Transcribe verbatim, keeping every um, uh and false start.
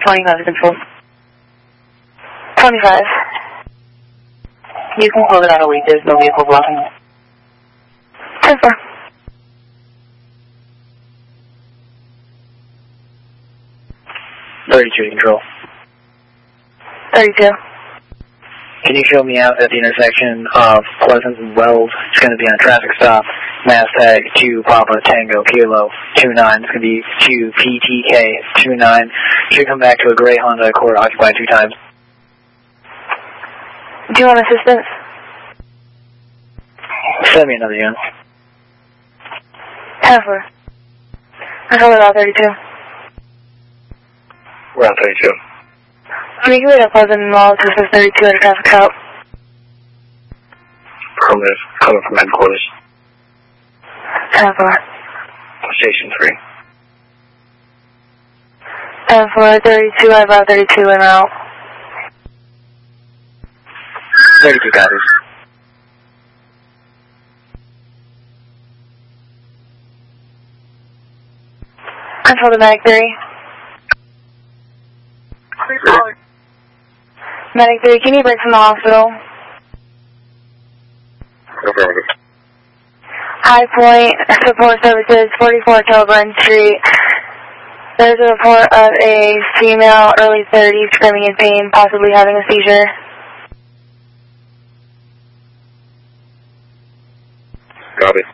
twenty-five to control. twenty-five. You can hold it out a week. There's no vehicle blocking it. ten four. thirty-two to control. thirty-two. Can you show me out at the intersection of Pleasant and Wells? It's going to be on a traffic stop. Mass tag two Papa Tango Kilo two nine. It's going to be two P T K two nine. Should come back to a gray Honda Accord occupied two times. Do you want assistance? Send me another unit. ten four. I hold it out thirty-two. We're on thirty-two. Can you give it a Pleasant and Wells? This is thirty-two at a traffic stop. Affirmative. Coming from headquarters. ten four. Station three. ten four, thirty-two, I brought thirty-two and out. thirty-two copies. Control to Medic three. Medic three, can you break from the hospital? Affirmative. High Point Support Services, forty-four Kilburn Street. There's a report of a female, early thirties, screaming in pain, possibly having a seizure. Got it.